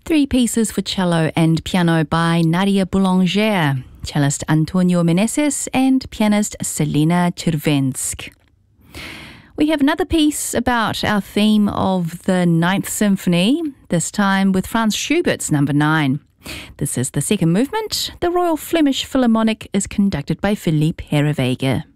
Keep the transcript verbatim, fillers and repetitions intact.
Three pieces for cello and piano by Nadia Boulanger, cellist Antonio Meneses and pianist Selena Chervensk. We have another piece about our theme of the Ninth Symphony, this time with Franz Schubert's number nine. This is the second movement. The Royal Flemish Philharmonic is conducted by Philippe Herreweghe.